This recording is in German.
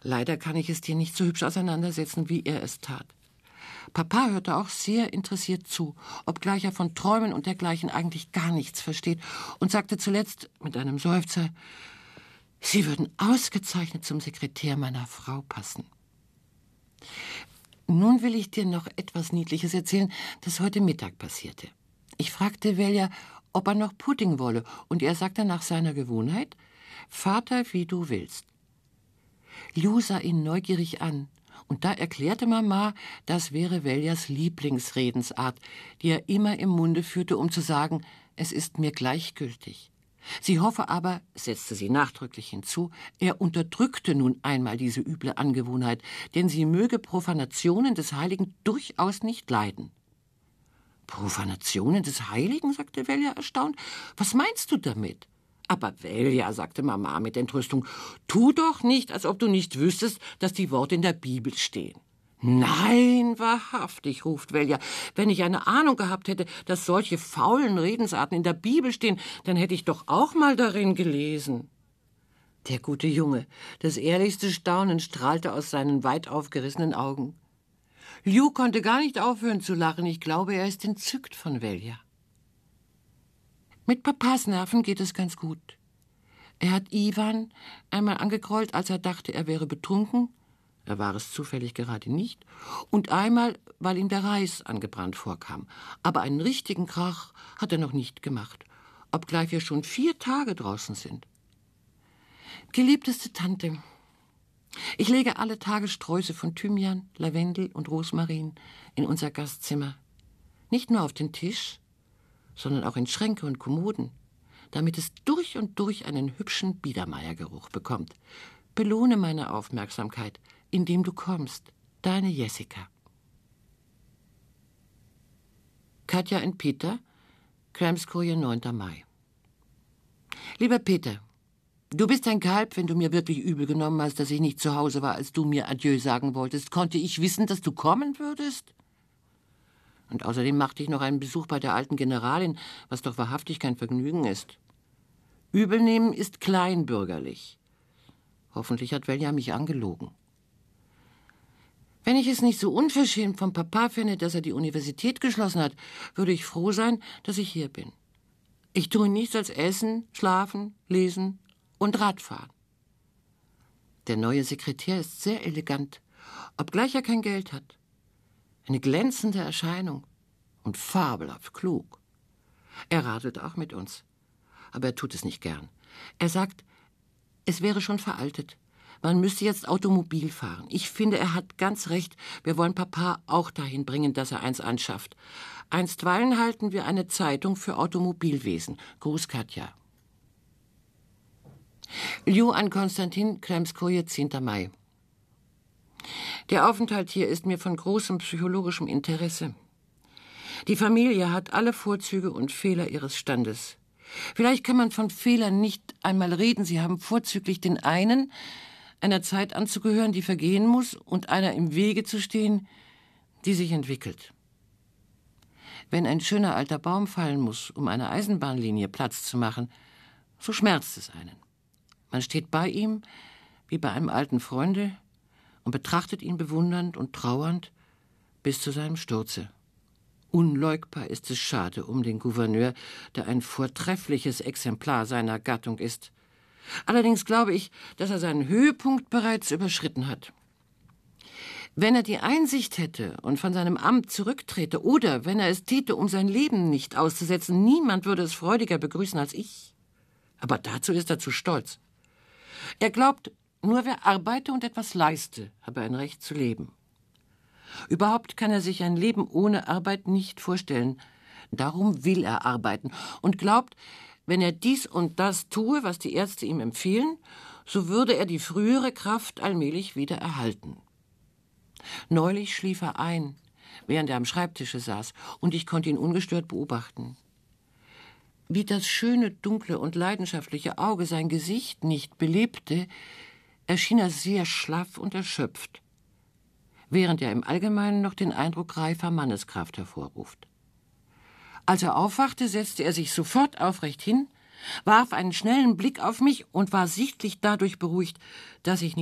Leider kann ich es dir nicht so hübsch auseinandersetzen, wie er es tat. Papa hörte auch sehr interessiert zu, obgleich er von Träumen und dergleichen eigentlich gar nichts versteht, und sagte zuletzt mit einem Seufzer, Sie würden ausgezeichnet zum Sekretär meiner Frau passen. Nun will ich dir noch etwas Niedliches erzählen, das heute Mittag passierte. Ich fragte Velja, ob er noch Pudding wolle, und er sagte nach seiner Gewohnheit, Vater, wie du willst. Lju sah ihn neugierig an, und da erklärte Mama, das wäre Veljas Lieblingsredensart, die er immer im Munde führte, um zu sagen, es ist mir gleichgültig. Sie hoffe aber, setzte sie nachdrücklich hinzu, er unterdrückte nun einmal diese üble Angewohnheit, denn sie möge Profanationen des Heiligen durchaus nicht leiden. Profanationen des Heiligen, sagte Velja erstaunt. Was meinst du damit? Aber Velja, sagte Mama mit Entrüstung, tu doch nicht, als ob du nicht wüsstest, dass die Worte in der Bibel stehen. Nein, wahrhaftig, ruft Velja. Wenn ich eine Ahnung gehabt hätte, dass solche faulen Redensarten in der Bibel stehen, dann hätte ich doch auch mal darin gelesen. Der gute Junge, das ehrlichste Staunen strahlte aus seinen weit aufgerissenen Augen. Lju konnte gar nicht aufhören zu lachen. Ich glaube, er ist entzückt von Velja. Mit Papas Nerven geht es ganz gut. Er hat Iwan einmal angekrollt, als er dachte, er wäre betrunken. Er war es zufällig gerade nicht. Und einmal, weil ihm der Reis angebrannt vorkam. Aber einen richtigen Krach hat er noch nicht gemacht, obgleich wir schon 4 Tage draußen sind. Geliebteste Tante, ich lege alle Tage Sträuße von Thymian, Lavendel und Rosmarin in unser Gastzimmer. Nicht nur auf den Tisch, sondern auch in Schränke und Kommoden, damit es durch und durch einen hübschen Biedermeiergeruch bekommt. Belohne meine Aufmerksamkeit, indem du kommst. Deine Jessica. Katja und Peter, Kremskoje, 9. Mai. Lieber Peter, du bist ein Kalb, wenn du mir wirklich übel genommen hast, dass ich nicht zu Hause war, als du mir Adieu sagen wolltest. Konnte ich wissen, dass du kommen würdest? Und außerdem machte ich noch einen Besuch bei der alten Generalin, was doch wahrhaftig kein Vergnügen ist. Übelnehmen ist kleinbürgerlich. Hoffentlich hat Velja mich angelogen. Wenn ich es nicht so unverschämt vom Papa finde, dass er die Universität geschlossen hat, würde ich froh sein, dass ich hier bin. Ich tue nichts als essen, schlafen, lesen und Radfahren. Der neue Sekretär ist sehr elegant, obgleich er kein Geld hat. Eine glänzende Erscheinung und fabelhaft klug. Er radelt auch mit uns, aber er tut es nicht gern. Er sagt, es wäre schon veraltet. Man müsste jetzt Automobil fahren. Ich finde, er hat ganz recht. Wir wollen Papa auch dahin bringen, dass er eins anschafft. Einstweilen halten wir eine Zeitung für Automobilwesen. Gruß, Katja. Lju an Konstantin, Kremskoje, 10. Mai. Der Aufenthalt hier ist mir von großem psychologischem Interesse. Die Familie hat alle Vorzüge und Fehler ihres Standes. Vielleicht kann man von Fehlern nicht einmal reden. Sie haben vorzüglich den einen, einer Zeit anzugehören, die vergehen muss, und einer im Wege zu stehen, die sich entwickelt. Wenn ein schöner alter Baum fallen muss, um einer Eisenbahnlinie Platz zu machen, so schmerzt es einen. Man steht bei ihm, wie bei einem alten Freunde, und betrachtet ihn bewundernd und trauernd bis zu seinem Sturze. Unleugbar ist es schade um den Gouverneur, der ein vortreffliches Exemplar seiner Gattung ist. Allerdings glaube ich, dass er seinen Höhepunkt bereits überschritten hat. Wenn er die Einsicht hätte und von seinem Amt zurücktrete, oder wenn er es täte, um sein Leben nicht auszusetzen, niemand würde es freudiger begrüßen als ich. Aber dazu ist er zu stolz. Er glaubt, nur wer arbeite und etwas leiste, habe ein Recht zu leben. Überhaupt kann er sich ein Leben ohne Arbeit nicht vorstellen. Darum will er arbeiten und glaubt, wenn er dies und das tue, was die Ärzte ihm empfehlen, so würde er die frühere Kraft allmählich wieder erhalten. Neulich schlief er ein, während er am Schreibtische saß, und ich konnte ihn ungestört beobachten. Wie das schöne, dunkle und leidenschaftliche Auge sein Gesicht nicht belebte, erschien er sehr schlaff und erschöpft, während er im Allgemeinen noch den Eindruck reifer Manneskraft hervorruft. Als er aufwachte, setzte er sich sofort aufrecht hin, warf einen schnellen Blick auf mich und war sichtlich dadurch beruhigt, dass ich